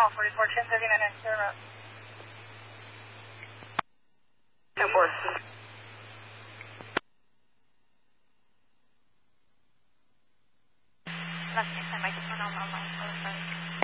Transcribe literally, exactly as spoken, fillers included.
forty-four ten thirty-nine zero. ten four. Last name, I might just run on my phone.